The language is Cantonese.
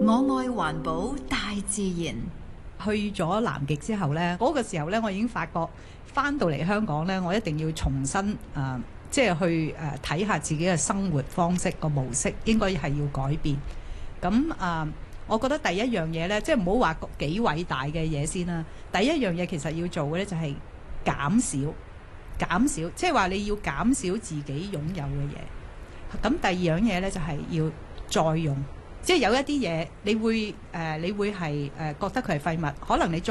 我愛環保，大自然。 去咗南極之後呢，嗰個時候呢，我已經發覺翻到嚟香港呢，我一定要重新即係去睇下自己嘅生活方式個模式，應該係要改變。咁我覺得第一樣嘢呢，即係唔好話幾偉大嘅嘢先啦。第一樣嘢其實要做嘅呢，就係減少，即係話你要減少自己擁有嘅嘢。咁第二樣嘢呢，就係要再用。即係有一啲嘢，你會係覺得佢係廢物，可能你再